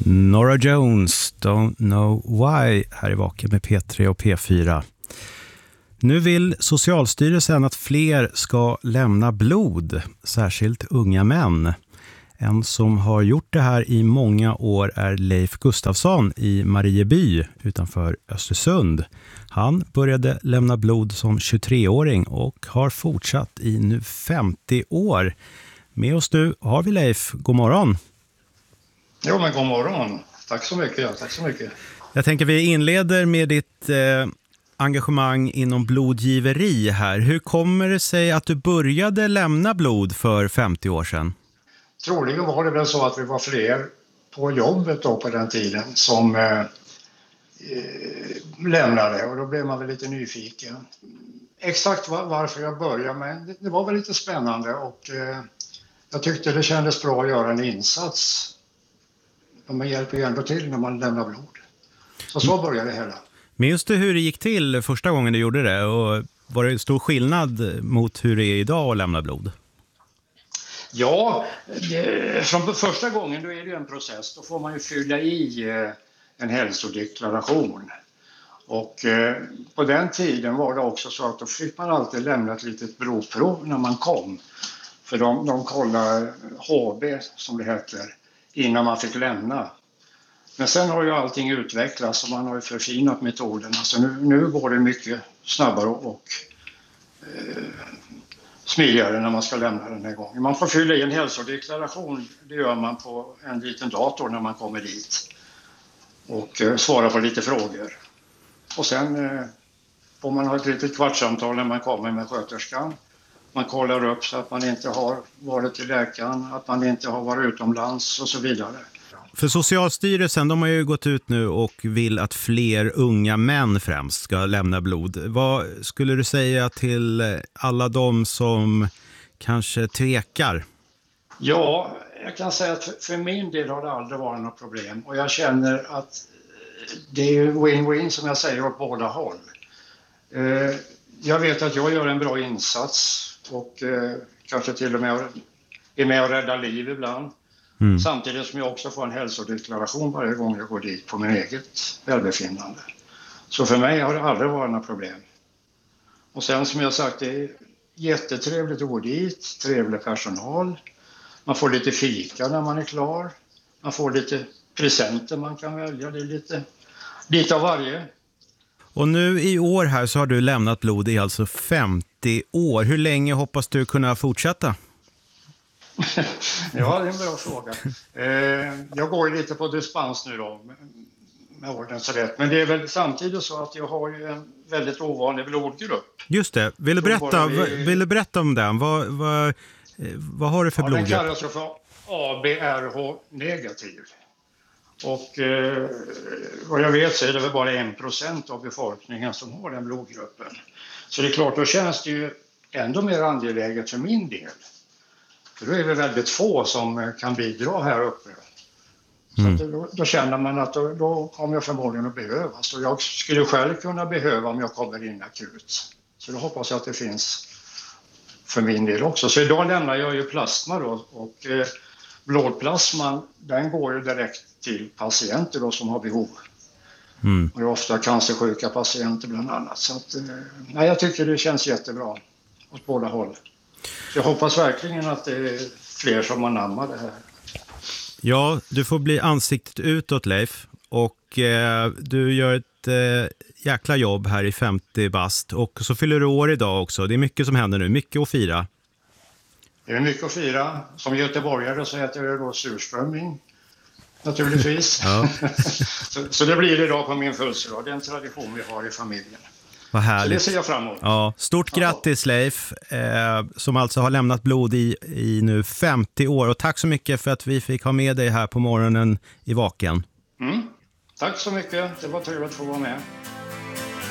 Norah Jones, Don't Know Why, här i Vaken med P3 och P4. Nu vill Socialstyrelsen att fler ska lämna blod, särskilt unga män. En som har gjort det här i många år är Leif Gustafsson i Marieby utanför Östersund. Han började lämna blod som 23-åring och har fortsatt i nu 50 år. Med oss nu har vi Leif. God morgon. Jo, men god morgon. Tack så mycket. Ja, tack så mycket. Jag tänker vi inleder med ditt engagemang inom blodgiveri här. Hur kommer det sig att du började lämna blod för 50 år sedan? Troligen var det väl så att vi var fler på jobbet då på den tiden som lämnade, och då blev man väl lite nyfiken. Exakt varför jag började, men det var väl lite spännande och jag tyckte det kändes bra att göra en insats. Man hjälper ju ändå till när man lämnar blod. Så började det hela. Minns du hur det gick till första gången du gjorde det? Och var det stor skillnad mot hur det är idag att lämna blod? Ja, från första gången då är det ju en process. Då får man ju fylla i en hälsodeklaration. Och på den tiden var det också så att då fick man alltid lämna ett litet blodprov när man kom. För de kollar HB som det heter innan man fick lämna. Men sen har ju allting utvecklats och man har ju förfinat metoderna. Så nu går det mycket snabbare och smidigare när man ska lämna den här gången. Man får fylla i en hälsodeklaration, det gör man på en liten dator när man kommer dit. Och svara på lite frågor. Och sen får man ha ett litet kvartssamtal när man kommer med sköterskan. Man kollar upp så att man inte har varit till läkaren, att man inte har varit utomlands och så vidare. För Socialstyrelsen, de har ju gått ut nu och vill att fler unga män främst ska lämna blod. Vad skulle du säga till alla de som kanske tvekar? Ja, jag kan säga att för min del har det aldrig varit något problem. Och jag känner att det är win-win som jag säger åt båda håll. Jag vet att jag gör en bra insats och kanske till och med är med och räddar liv ibland. Samtidigt som jag också får en hälsodeklaration varje gång jag går dit på min eget välbefinnande. Så för mig har det aldrig varit några problem. Och sen som jag sagt, det är jättetrevligt att gå dit, trevlig personal. Man får lite fika när man är klar. Man får lite presenter man kan välja, det är lite av varje. Och nu i år här så har du lämnat blod i alltså 50 år. Hur länge hoppas du kunna fortsätta? Ja, det är en bra fråga. Jag går lite på dispens nu då med ordens rätt. Men det är väl samtidigt så att jag har ju en väldigt ovanlig blodgrupp. Just det. Vill du berätta om den? Vad har du för blodgrupp? Den kallas för ABRH-negativ. Och vad jag vet så är det väl bara 1% av befolkningen som har den blodgruppen. Så det är klart, då känns det ju ändå mer angeläget för min del. För då är det väldigt få som kan bidra här uppe. Så då känner man att då kommer jag förmodligen att behöva. Så jag skulle själv kunna behöva om jag kommer in akut. Så då hoppas jag att det finns för min del också. Så idag lämnar jag ju plasma då. Och blodplasman, den går ju direkt till patienter då som har behov. Och det är ofta cancersjuka patienter bland annat. Så att, jag tycker det känns jättebra åt båda håll. Jag hoppas verkligen att det är fler som anammar det här. Ja, du får bli ansiktet utåt, Leif. Och du gör ett jäkla jobb här i 50 bast. Och så fyller du år idag också. Det är mycket som händer nu, mycket att fira. Det är mycket att fira. Som göteborgare så äter jag då surströmming, naturligtvis. Ja. så det blir idag på min födelsedag. Det är en tradition vi har i familjen. Vad härligt. Så det ser jag fram emot. Ja, stort grattis Leif, som alltså har lämnat blod i nu 50 år. Och tack så mycket för att vi fick ha med dig här på morgonen i Vaken. Tack så mycket, det var trevligt att få vara med.